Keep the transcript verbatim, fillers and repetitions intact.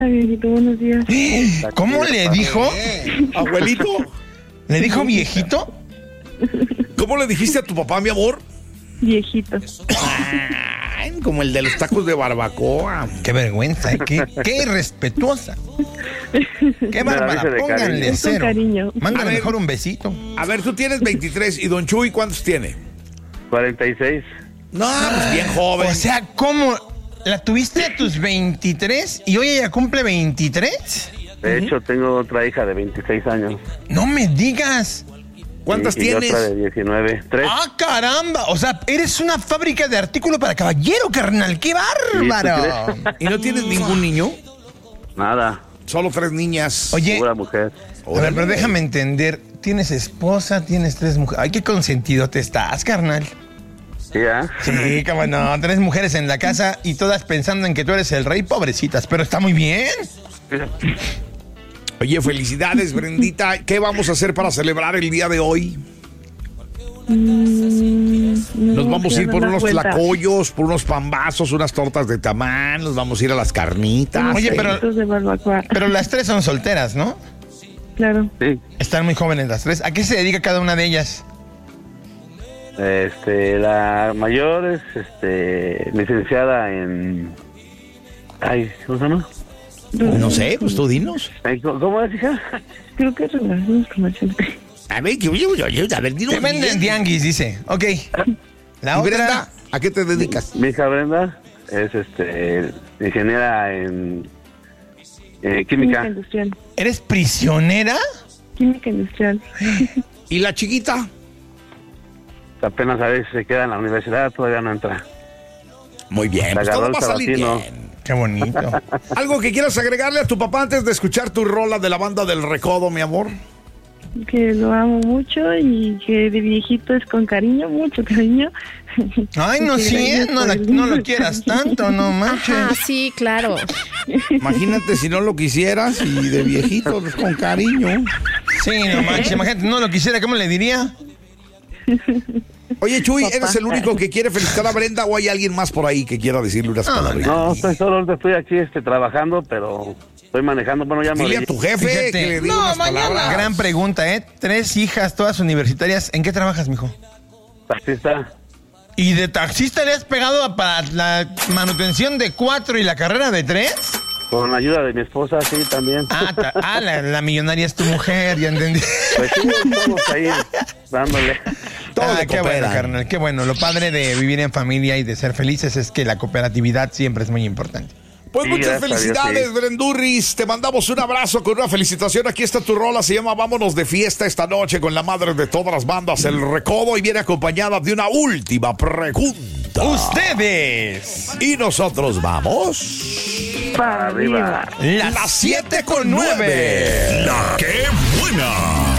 Viejito, buenos días. ¿Cómo le dijo? ¿Abuelito? ¿Le dijo viejito? ¿Cómo le dijiste a tu papá, mi amor? Viejito. Ay, como el de los tacos de barbacoa. Qué vergüenza, ¿eh? Qué, qué irrespetuosa. Qué bárbara. Pónganle Es con cero. cariño. Mándale A ver. mejor un besito. A ver, tú tienes veintitrés y don Chuy, ¿cuántos tiene? cuarenta y seis. No, pues bien joven. O sea, ¿cómo? ¿La tuviste a tus veintitrés y hoy ella cumple veintitrés? De hecho, tengo otra hija de veintiséis años. No me digas. ¿Cuántas y, y tienes? otra de diecinueve. Tres. ¡Ah, caramba! O sea, eres una fábrica de artículo para caballero, carnal. ¡Qué bárbaro! ¿Y no tienes ningún niño? Nada. Solo tres niñas. Oye, Pura mujer. a ver, pero déjame entender. Tienes esposa, tienes tres mujeres. Ay, qué consentido te estás, carnal. Sí, ¿eh? Sí, cómo no. Tres mujeres en la casa y todas pensando en que tú eres el rey, pobrecitas. Pero está muy bien. Oye, felicidades, Brendita. ¿Qué vamos a hacer para celebrar el día de hoy? Mm, Nos no, vamos a ir dar por la unos vuelta. tlacoyos, por unos pambazos, unas tortas de tamal, nos vamos a ir a las carnitas. Oye, pero- Taquitos de barbacoa. Pero las tres son solteras, ¿no? Claro. Sí. Están muy jóvenes las tres. ¿A qué se dedica cada una de ellas? Este, la mayor es este, licenciada en. Ay, ¿cómo se llama? No sé, pues tú dinos. Ay, ¿Cómo cómo es, hija? Creo que es relaciones comerciales. A ver, yo, yo, yo, yo, a ver, dinos. Te venden bien. tianguis, dice. Ok. La ¿Y otra. Brenda, a qué te dedicas? Mi hija Brenda es este, ingeniera en eh, Química química. industrial. ¿Eres prisionera? Química industrial. ¿Y la chiquita? Apenas a veces se queda en la universidad, todavía no entra. Muy bien, La pues todo agarró va a el salir sabatino. bien. Qué bonito. ¿Algo que quieras agregarle a tu papá antes de escuchar tu rola de la banda del Recodo, mi amor? Que lo amo mucho y que de viejito es con cariño, mucho cariño. Ay, no, Y que sí, ¿eh? gracias no, por la- el- no lo quieras tanto, no manches. Ajá, sí, claro. Imagínate si no lo quisieras y de viejito, pues, con cariño. Sí, no manches, imagínate, no lo quisiera, ¿cómo le diría? Oye, Chuy, Papá. ¿eres el único que quiere felicitar a Brenda o hay alguien más por ahí que quiera decirle unas Ah, palabras? No, estoy solo, ahorita estoy aquí este, trabajando, pero estoy manejando. Bueno, ya me Dile a tu jefe Fíjate. que le diga No, unas mañana. palabras. Gran pregunta, ¿eh? Tres hijas, todas universitarias. ¿En qué trabajas, mijo? taxista. ¿Y de taxista le has pegado a- para la manutención de cuatro y la carrera de tres? Con ayuda de mi esposa, sí, también. Ah, ta- ah, la, la millonaria es tu mujer, ya entendí. Pues sí, estamos ahí dándole. Todo Ah, le qué bueno, cooperan. carnal, qué bueno. Lo padre de vivir en familia y de ser felices es que la cooperatividad siempre es muy importante. Pues Sí, muchas gracias a Dios, felicidades, sí. Brendurris. Te mandamos un abrazo con una felicitación. Aquí está tu rola. Se llama Vámonos de fiesta esta noche con la madre de todas las bandas, El Recodo. Y viene acompañada de una última pregunta. ¡Ustedes! Y nosotros vamos. Para arriba. Las siete con nueve. La que buena.